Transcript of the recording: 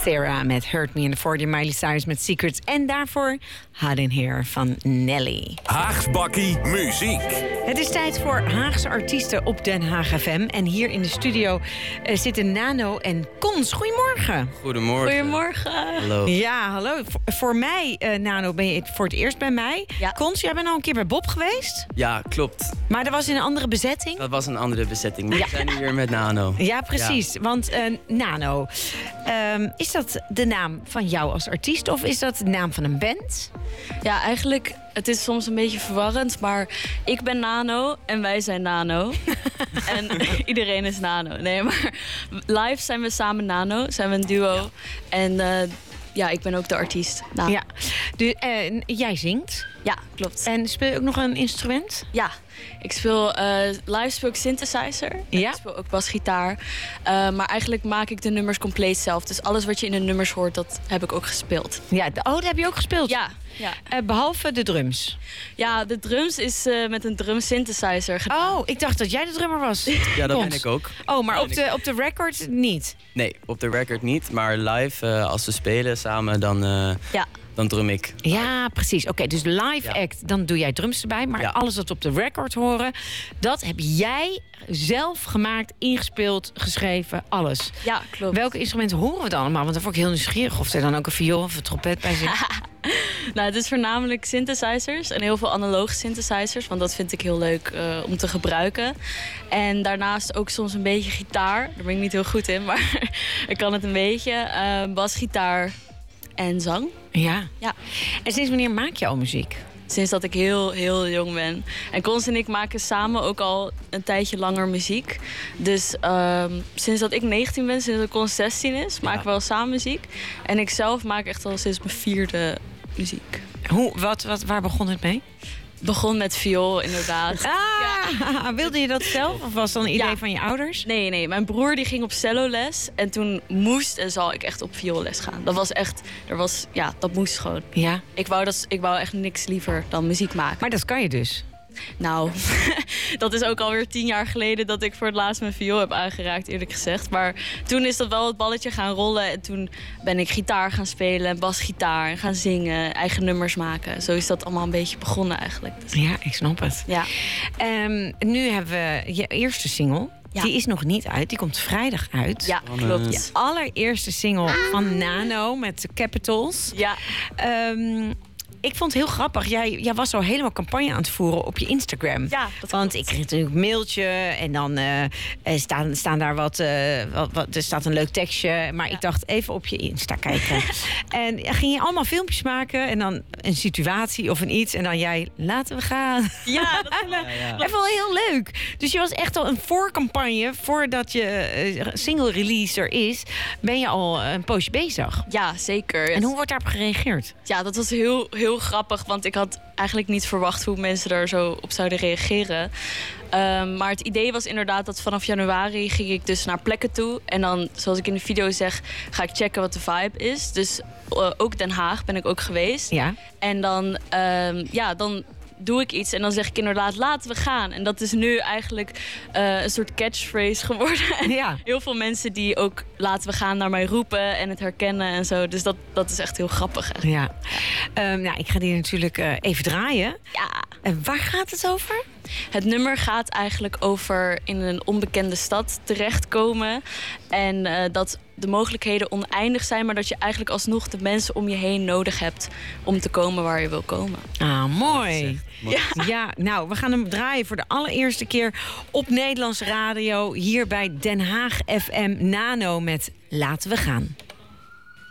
Sarah met Hurt Me in the 40, Miley Cyrus met Secrets. En daarvoor Hot in Here van Nelly. Haagsbakkie muziek. Het is tijd voor Haagse artiesten op Den Haag FM. En hier in de studio zitten Nano en Cons. Goedemorgen. Goedemorgen. Goedemorgen. Hallo. Ja, hallo. Voor mij, Nano, ben je voor het eerst bij mij. Ja. Cons, jij bent al een keer bij Bob geweest. Ja, klopt. Maar dat was in een andere bezetting. Dat was een andere bezetting. Maar we zijn hier met Nano. Ja, precies. Ja. Want Nano, is dat de naam van jou als artiest of is dat de naam van een band? Ja, eigenlijk, het is soms een beetje verwarrend, maar ik ben Nano en wij zijn Nano. En iedereen is Nano. Nee, maar live zijn we samen Nano, zijn we een duo. Ja. En ja, ik ben ook de artiest. Nano. Ja. Jij zingt? Ja, klopt. En speel je ook nog een instrument? Ja, ik speel live speel ik synthesizer. Ja? Ik speel ook basgitaar. Maar eigenlijk maak ik de nummers compleet zelf. Dus alles wat je in de nummers hoort, dat heb ik ook gespeeld. Ja, dat heb je ook gespeeld? Ja. Behalve de drums? Ja, de drums is met een drum synthesizer gedaan. Oh, ik dacht dat jij de drummer was. Ja, dat ben ik ook. Oh, maar op de record niet? Nee, op de record niet. Maar live, als we spelen samen, dan drum ik. Ja, precies. Oké, dus live act, dan doe jij drums erbij. Maar alles wat op de record horen, dat heb jij zelf gemaakt, ingespeeld, geschreven, alles. Ja, klopt. Welke instrumenten horen we dan allemaal? Want dan word ik heel nieuwsgierig of er dan ook een viool of een trompet bij zit. Nou, het is voornamelijk synthesizers en heel veel analoge synthesizers. Want dat vind ik heel leuk om te gebruiken. En daarnaast ook soms een beetje gitaar. Daar ben ik niet heel goed in, maar ik kan het een beetje. Basgitaar en zang. Ja. Ja. En sinds wanneer maak je al muziek? Sinds dat ik heel, heel jong ben. En Cons en ik maken samen ook al een tijdje langer muziek. Dus sinds dat ik 19 ben, sinds dat Cons 16 is, maken we al samen muziek. En ik zelf maak echt al sinds mijn 4e muziek. Waar begon het mee? Begon met viool, inderdaad. Wilde je dat zelf? Of was dat een idee van je ouders? Nee. Mijn broer die ging op celloles. En toen moest en zal ik echt op vioolles gaan. Dat moest gewoon. Ja. Ik wou echt niks liever dan muziek maken. Maar dat kan je dus? Nou, dat is ook alweer 10 jaar geleden dat ik voor het laatst mijn viool heb aangeraakt, eerlijk gezegd. Maar toen is dat wel het balletje gaan rollen. En toen ben ik gitaar gaan spelen, basgitaar, en gaan zingen, eigen nummers maken. Zo is dat allemaal een beetje begonnen eigenlijk. Dus... Ja, ik snap het. Ja. Nu hebben we je eerste single. Ja. Die is nog niet uit, die komt vrijdag uit. Ja, klopt. De allereerste single van Nano met de Capitals. Ja. Ik vond het heel grappig. Jij was zo helemaal campagne aan het voeren op je Instagram. Ja, dat Want klopt. ik kreeg natuurlijk een mailtje en dan staan daar er staat een leuk tekstje. Maar ik dacht even op je Insta kijken. En ging je allemaal filmpjes maken en dan een situatie of een iets. En dan jij, laten we gaan. Ja, dat Ik vond het heel leuk. Dus je was echt al een voorcampagne voordat je single release er is. Ben je al een poosje bezig. Ja, zeker. En hoe wordt daarop gereageerd? Ja, dat was heel, heel grappig, want ik had eigenlijk niet verwacht hoe mensen er zo op zouden reageren. Maar het idee was inderdaad dat vanaf januari ging ik dus naar plekken toe. En dan, zoals ik in de video zeg, ga ik checken wat de vibe is. Dus ook Den Haag ben ik ook geweest. Ja. En dan, dan doe ik iets en dan zeg ik inderdaad, laten we gaan. En dat is nu eigenlijk een soort catchphrase geworden. Ja. Heel veel mensen die ook laten we gaan naar mij roepen en het herkennen en zo. Dus dat is echt heel grappig. Eigenlijk. Ja. Ik ga die natuurlijk even draaien. Ja. Waar gaat het over? Het nummer gaat eigenlijk over in een onbekende stad terechtkomen. En dat de mogelijkheden oneindig zijn, maar dat je eigenlijk alsnog de mensen om je heen nodig hebt om te komen waar je wil komen. Ah, mooi. Ja, nou, we gaan hem draaien voor de allereerste keer op Nederlandse radio. Hier bij Den Haag FM Nano met Laten we gaan.